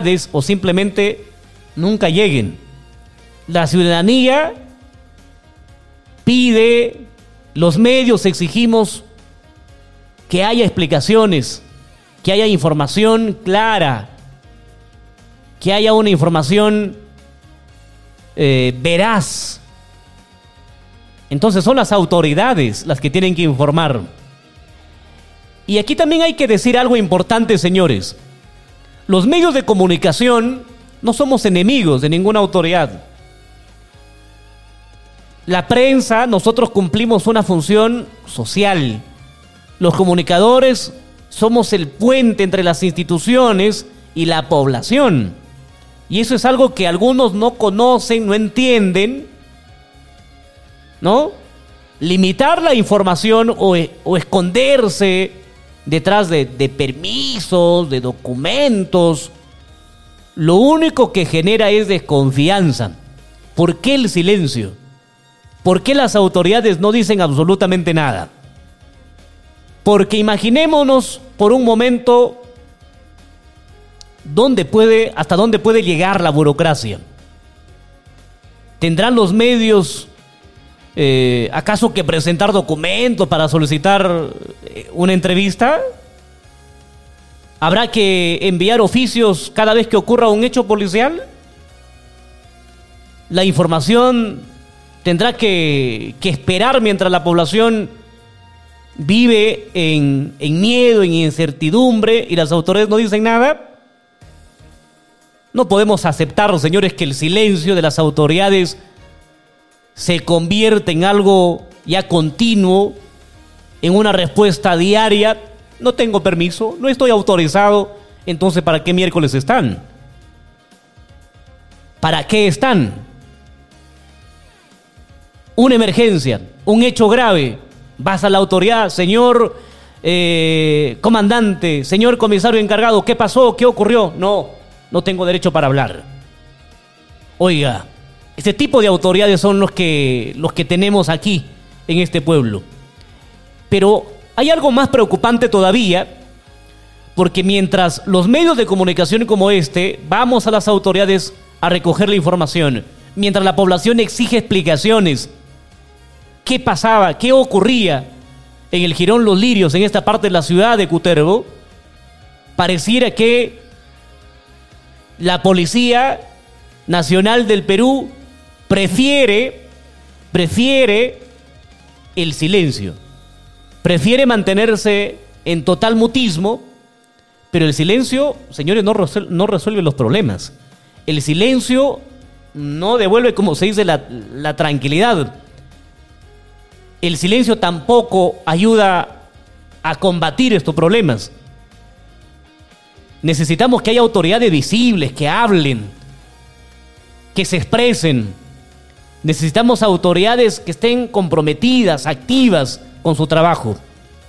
o simplemente nunca lleguen. La ciudadanía pide, los medios exigimos que haya explicaciones, que haya información clara, que haya una información veraz. Entonces son las autoridades las que tienen que informar. Y aquí también hay que decir algo importante, señores. Los medios de comunicación no somos enemigos de ninguna autoridad. La prensa, nosotros cumplimos una función social. Los comunicadores somos el puente entre las instituciones y la población. Y eso es algo que algunos no conocen, no entienden, ¿no? Limitar la información o esconderse detrás de permisos, de documentos, lo único que genera es desconfianza. ¿Por qué el silencio? ¿Por qué las autoridades no dicen absolutamente nada? Porque imaginémonos por un momento hasta dónde puede llegar la burocracia. ¿Tendrán los medios acaso que presentar documentos para solicitar una entrevista? ¿Habrá que enviar oficios cada vez que ocurra un hecho policial? La información tendrá que esperar mientras la población vive en miedo, en incertidumbre, y las autoridades no dicen nada. No podemos aceptar, señores, que el silencio de las autoridades se convierta en algo ya continuo, en una respuesta diaria. No tengo permiso, no estoy autorizado, entonces ¿para qué miércoles están? ¿Para qué están? Una emergencia, un hecho grave, vas a la autoridad, señor comandante, señor comisario encargado, ¿qué pasó? ¿Qué ocurrió? No tengo derecho para hablar. Oiga, este tipo de autoridades son los que tenemos aquí en este pueblo. Pero hay algo más preocupante todavía, porque mientras los medios de comunicación como este vamos a las autoridades a recoger la información, mientras la población exige explicaciones, ¿qué pasaba? ¿Qué ocurría en el Jirón Los Lirios, en esta parte de la ciudad de Cutervo? Pareciera que la Policía Nacional del Perú prefiere el silencio, prefiere mantenerse en total mutismo, pero el silencio, señores, no resuelve los problemas. El silencio no devuelve, como se dice, la tranquilidad. El silencio tampoco ayuda a combatir estos problemas. Necesitamos que haya autoridades visibles, que hablen, que se expresen. Necesitamos autoridades que estén comprometidas, activas con su trabajo.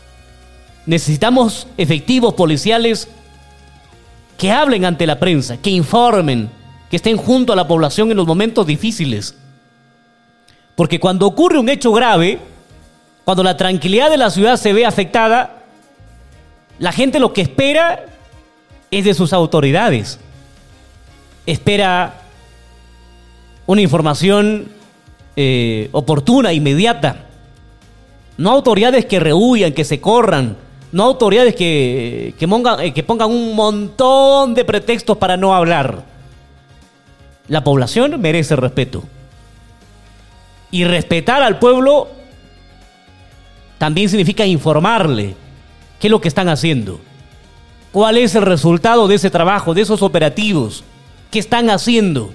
Necesitamos efectivos policiales que hablen ante la prensa, que informen, que estén junto a la población en los momentos difíciles. Porque cuando ocurre un hecho grave, cuando la tranquilidad de la ciudad se ve afectada, la gente lo que espera es de sus autoridades. Espera una información oportuna, inmediata. No autoridades que rehuyan, que se corran. No autoridades que pongan un montón de pretextos para no hablar. La población merece respeto. Y respetar al pueblo también significa informarle qué es lo que están haciendo. ¿Cuál es el resultado de ese trabajo, de esos operativos? ¿Qué están haciendo?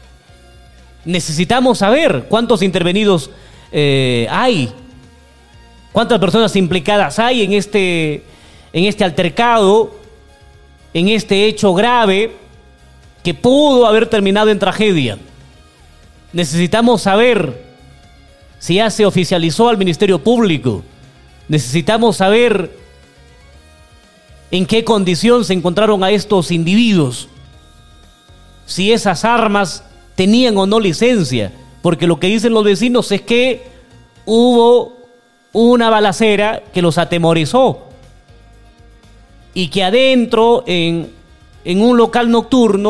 Necesitamos saber cuántos intervenidos hay, cuántas personas implicadas hay en este altercado, en este hecho grave que pudo haber terminado en tragedia. Necesitamos saber si ya se oficializó al Ministerio Público. Necesitamos saber en qué condición se encontraron a estos individuos, si esas armas tenían o no licencia, porque lo que dicen los vecinos es que hubo una balacera que los atemorizó y que adentro, en un local nocturno,